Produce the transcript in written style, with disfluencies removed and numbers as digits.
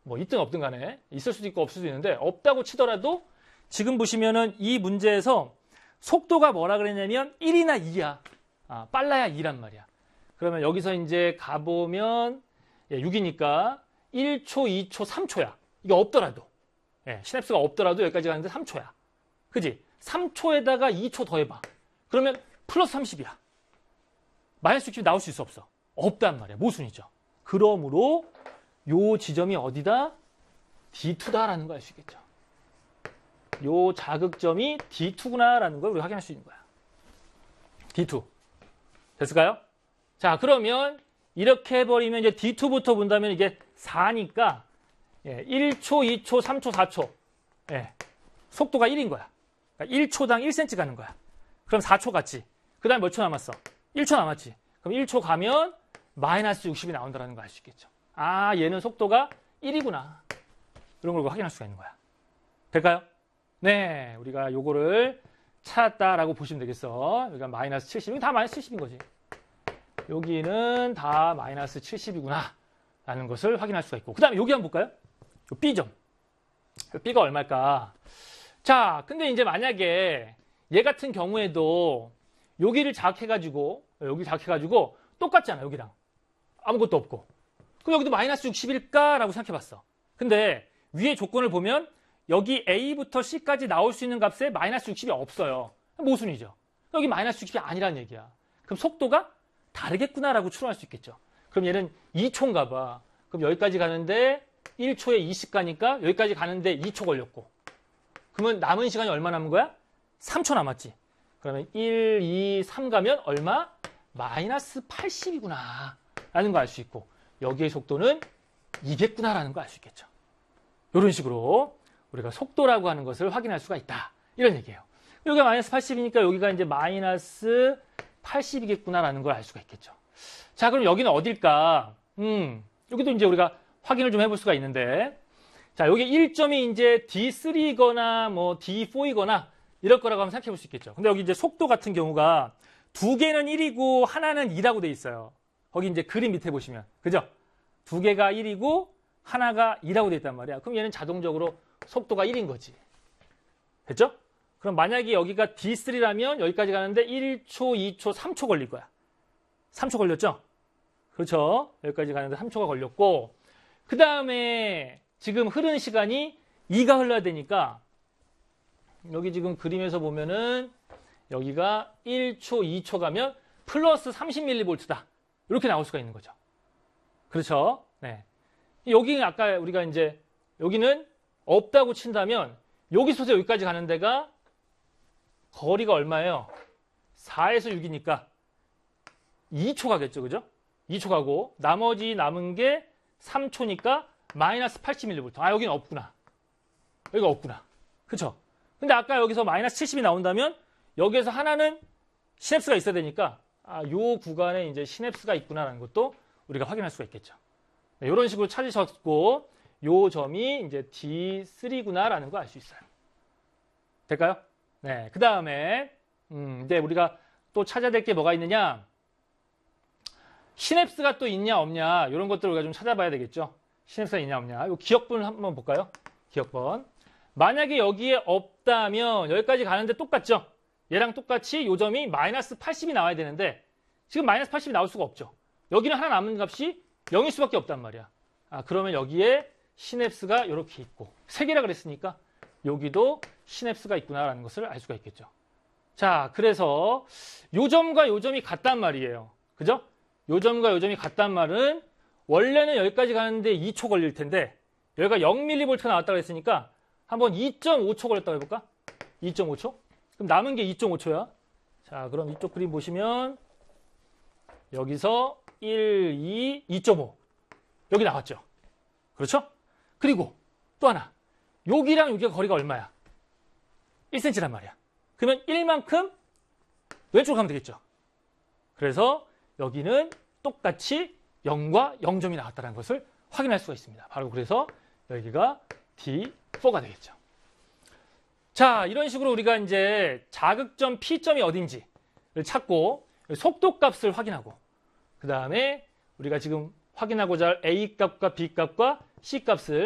뭐 있든 없든 간에 있을 수도 있고 없을 수도 있는데 없다고 치더라도 지금 보시면은 이 문제에서 속도가 뭐라 그랬냐면 1이나 2야. 빨라야 2란 말이야. 그러면 여기서 이제 가보면 6이니까 1초, 2초, 3초야. 이게 없더라도. 시냅스가 없더라도 여기까지 가는데 3초야. 그지? 3초에다가 2초 더해봐. 그러면 플러스 30이야. 마이너스 60이 나올 수 있어 없어? 없단 말이야. 모순이죠. 그러므로 요 지점이 어디다? D2다라는 걸 알 수 있겠죠. 요 자극점이 D2구나라는 걸 우리 확인할 수 있는 거야. D2. 됐을까요? 자, 그러면 이렇게 해버리면 이제 D2부터 본다면 이게 4니까 1초, 2초, 3초, 4초. 속도가 1인 거야. 그러니까 1초당 1cm 가는 거야. 그럼 4초 갔지. 그 다음에 몇 초 남았어? 1초 남았지. 그럼 1초 가면 마이너스 60이 나온다는 걸 알 수 있겠죠. 얘는 속도가 1이구나. 이런 걸 확인할 수가 있는 거야. 될까요? 네, 우리가 요거를 찾았다라고 보시면 되겠어. 여기가 마이너스 70. 여기 다 마이너스 70인 거지. 여기는 다 마이너스 70이구나. 라는 것을 확인할 수가 있고. 그 다음에 여기 한번 볼까요? 요 B점. 요 B가 얼마일까? 자, 근데 이제 만약에 얘 같은 경우에도 여기를 자극해가지고, 똑같잖아, 여기랑. 아무것도 없고. 그럼 여기도 마이너스 60일까라고 생각해봤어. 근데 위에 조건을 보면 여기 A부터 C까지 나올 수 있는 값에 마이너스 60이 없어요. 모순이죠. 여기 마이너스 60이 아니라는 얘기야. 그럼 속도가 다르겠구나라고 추론할 수 있겠죠. 그럼 얘는 2초인가 봐. 그럼 여기까지 가는데 1초에 20 가니까 여기까지 가는데 2초 걸렸고. 그러면 남은 시간이 얼마 남은 거야? 3초 남았지. 그러면 1, 2, 3 가면 얼마? 마이너스 80이구나 라는 거 알 수 있고 여기의 속도는 이겠구나라는 거 알 수 있겠죠. 이런 식으로 우리가 속도라고 하는 것을 확인할 수가 있다. 이런 얘기예요. 여기가 마이너스 80이니까 여기가 이제 마이너스 80이겠구나라는 걸 알 수가 있겠죠. 자, 그럼 여기는 어딜까? 여기도 이제 우리가 확인을 좀 해볼 수가 있는데 자, 여기 1점이 이제 D3이거나 뭐 D4이거나 이럴 거라고 한번 생각해 볼 수 있겠죠. 근데 여기 이제 속도 같은 경우가 두 개는 1이고 하나는 2라고 돼 있어요. 거기 이제 그림 밑에 보시면. 그죠? 두 개가 1이고 하나가 2라고 돼 있단 말이야. 그럼 얘는 자동적으로 속도가 1인 거지. 됐죠? 그럼 만약에 여기가 D3라면 여기까지 가는데 1초, 2초, 3초 걸릴 거야. 3초 걸렸죠? 그렇죠? 여기까지 가는데 3초가 걸렸고 그 다음에 지금 흐르는 시간이 2가 흘러야 되니까 여기 지금 그림에서 보면은 여기가 1초, 2초 가면 플러스 30mV다. 이렇게 나올 수가 있는 거죠. 그렇죠? 네. 여기는 아까 우리가 이제 여기는 없다고 친다면 여기서부터 여기까지 가는 데가 거리가 얼마예요? 4에서 6이니까 2초 가겠죠. 그죠? 2초 가고 나머지 남은 게 3초니까 마이너스 80mV. 여기는 없구나. 여기가 없구나. 그렇죠? 근데 아까 여기서 마이너스 70이 나온다면 여기에서 하나는 시냅스가 있어야 되니까 요 구간에 이제 시냅스가 있구나라는 것도 우리가 확인할 수가 있겠죠. 네, 이런 식으로 찾으셨고 요 점이 이제 D3구나라는 거 알 수 있어요. 될까요? 네. 그 다음에 이제 우리가 또 찾아야 될 게 뭐가 있느냐? 시냅스가 또 있냐 없냐 이런 것들을 우리가 좀 찾아봐야 되겠죠. 시냅스가 있냐 없냐. 요 기억분 한번 볼까요? 기억번. 만약에 여기에 없다면 여기까지 가는데 똑같죠? 얘랑 똑같이 요 점이 마이너스 80이 나와야 되는데 지금 마이너스 80이 나올 수가 없죠. 여기는 하나 남은 값이 0일 수밖에 없단 말이야. 그러면 여기에 시냅스가 이렇게 있고 3개라 그랬으니까 여기도 시냅스가 있구나라는 것을 알 수가 있겠죠. 자, 그래서 요 점과 요 점이 같단 말이에요. 그죠? 요 점과 요 점이 같단 말은 원래는 여기까지 가는데 2초 걸릴 텐데 여기가 0mV가 나왔다고 했으니까 한번 2.5초 걸렸다고 해볼까? 2.5초? 그럼 남은 게 2.5초야. 자, 그럼 이쪽 그림 보시면 여기서 1, 2, 2.5 여기 나왔죠. 그렇죠? 그리고 또 하나 여기랑 여기가 거리가 얼마야? 1cm란 말이야. 그러면 1만큼 왼쪽으로 가면 되겠죠. 그래서 여기는 똑같이 0과 0점이 나왔다는 것을 확인할 수가 있습니다. 바로 그래서 여기가 D4가 되겠죠. 자, 이런 식으로 우리가 이제 자극점 P점이 어딘지를 찾고 속도값을 확인하고 그 다음에 우리가 지금 확인하고자 할 A 값과 B 값과 C 값을